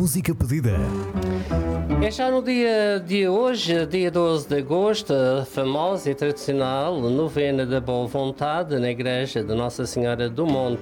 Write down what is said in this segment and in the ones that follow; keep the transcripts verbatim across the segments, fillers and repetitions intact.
Música pedida. É já no dia de hoje, dia doze de agosto, a famosa e tradicional novena da Boa Vontade na Igreja de Nossa Senhora do Monte.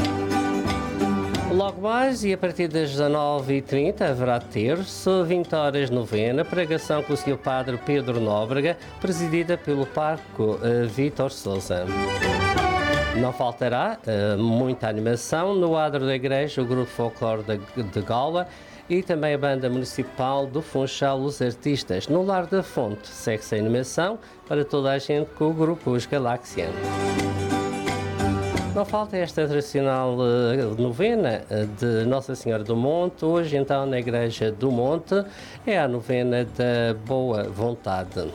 Logo mais, e a partir das dezanove e trinta, haverá terço, vinte horas novena, pregação com o senhor Padre Pedro Nóbrega, presidida pelo Parco uh, Vítor Sousa. Não faltará uh, muita animação no adro da igreja, o grupo folclore de, de Gaula e também a banda municipal do Funchal, os artistas. No Lar da Fonte segue-se a animação para toda a gente com o grupo Os Galáxia. Não falta esta tradicional uh, novena uh, de Nossa Senhora do Monte. Hoje, então, na Igreja do Monte, é a novena da Boa Vontade.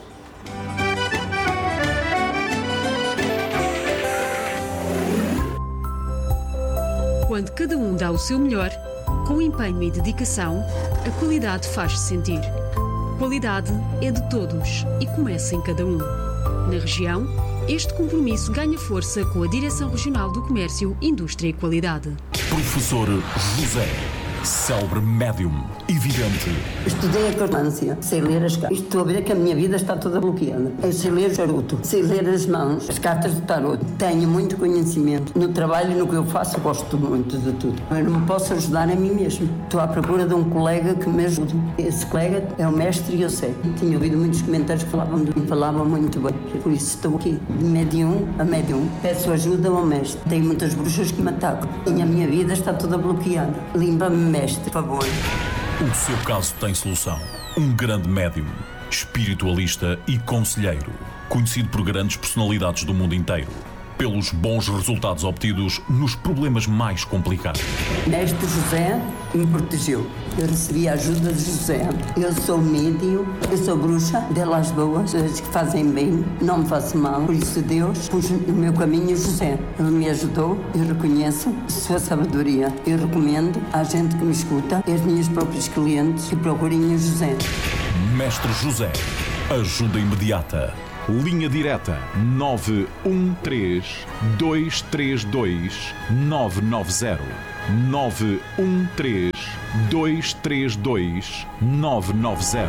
Quando cada um dá o seu melhor, com empenho e dedicação, a qualidade faz-se sentir. Qualidade é de todos e começa em cada um. Na região, este compromisso ganha força com a Direção Regional do Comércio, Indústria e Qualidade. Professor José, célebre médium e vidente. Estudei a cartância, sei ler as cartas. Estou a ver que a minha vida está toda bloqueada. Eu sei ler o charuto, sei ler as mãos, as cartas do tarot. Tenho muito conhecimento. No trabalho e no que eu faço, gosto muito de tudo. Eu não me posso ajudar a mim mesmo. Estou à procura de um colega que me ajude. Esse colega é o mestre e eu sei. Tinha ouvido muitos comentários que falavam de mim, falavam muito bem. Por isso estou aqui, de médium a médium. Peço ajuda ao mestre. Tenho muitas bruxas que me atacam. E a minha vida está toda bloqueada. Limpa-me, mestre, por favor. O seu caso tem solução. Um grande médium, espiritualista e conselheiro, conhecido por grandes personalidades do mundo inteiro, pelos bons resultados obtidos nos problemas mais complicados. Mestre José me protegeu. Eu recebi a ajuda de José. Eu sou médium, eu sou bruxa, delas boas, as que fazem bem, não me faço mal. Por isso Deus pôs no meu caminho José. Ele me ajudou, eu reconheço sua sabedoria. Eu recomendo à gente que me escuta, aos meus próprios clientes, que procurem o José. Mestre José, ajuda imediata. Linha direta nove um três, dois três dois, nove nove zero. nove um três, dois três dois, nove nove zero.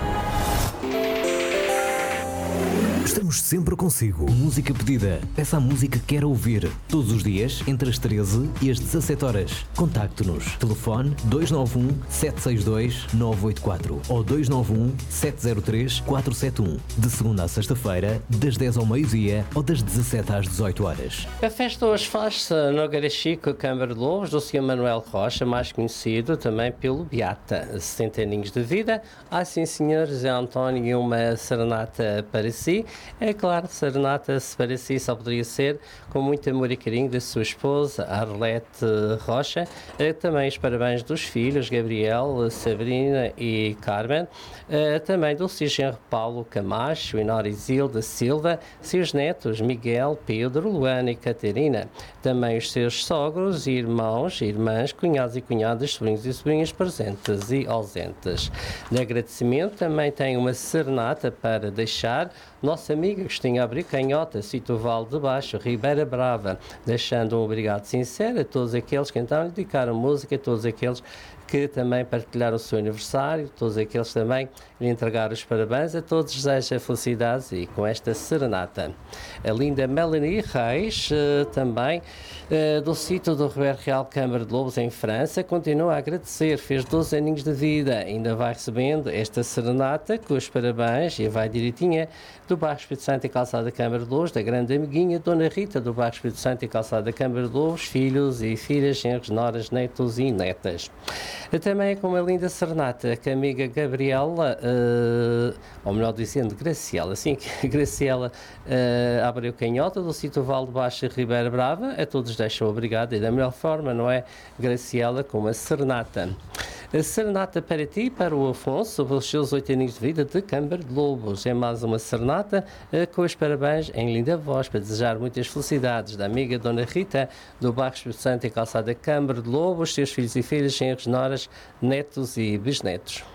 Estamos sempre consigo. Música pedida. Peça a música que quer ouvir. Todos os dias, entre as treze e as dezassete horas. Contacte-nos. Telefone dois nove um, sete seis dois, nove oito quatro ou dois nove um, sete zero três, quatro sete um. De segunda a sexta-feira, das dez ao meio-dia ou das dezassete às dezoito horas. A festa hoje faz-se no Garachico, Câmara de Lobos, do senhor Manuel Rocha, mais conhecido também pelo Beata. setenta aninhos de vida. Ah, sim, senhor José António, e uma serenata para si. É claro, serenata para si só poderia ser com muito amor e carinho da sua esposa, Arlete Rocha. Também os parabéns dos filhos, Gabriel, Sabrina e Carmen. Também do seu genro Paulo Camacho e Nora Isilda Silva. Seus netos, Miguel, Pedro, Luana e Catarina. Também os seus sogros, irmãos, irmãs, cunhados e cunhadas, sobrinhos e sobrinhas presentes e ausentes. De agradecimento também tem uma serenata para deixar nossa amiga Agostinha Abreu Canhota, Sitoval de Baixo, Ribeira Brava, deixando um obrigado sincero a todos aqueles que então lhe dedicaram música, a todos aqueles que também partilharam o seu aniversário, todos aqueles que também lhe entregaram os parabéns, a todos desejo felicidades e com esta serenata. A linda Melanie Reis, uh, também uh, do sítio do Ribeiro Real Câmara de Lobos, em França, continua a agradecer, fez doze aninhos de vida, ainda vai recebendo esta serenata com os parabéns e vai direitinha do Bairro Espírito Santo e Calçada da Câmara de Lobos, da grande amiguinha Dona Rita do Bairro Espírito Santo e Calçada da Câmara de Lobos, filhos e filhas, genros, noras, netos e netas. Também com uma linda serenata que a amiga Gabriela, uh, ou melhor dizendo, Graciela, sim, Graciela uh, Abreu Canhota, do sítio Val de Baixo e Ribeira Brava, a todos deixam obrigado e da melhor forma, não é, Graciela, com uma serenata. A serenata para ti, para o Afonso, pelos seus oito aninhos de vida de Câmara de Lobos. É mais uma serenata uh, com os parabéns em linda voz, para desejar muitas felicidades da amiga Dona Rita, do Bairro Espírito Santo e Calçada Câmara de Lobos, seus filhos e filhas, genros, noras, netos e bisnetos.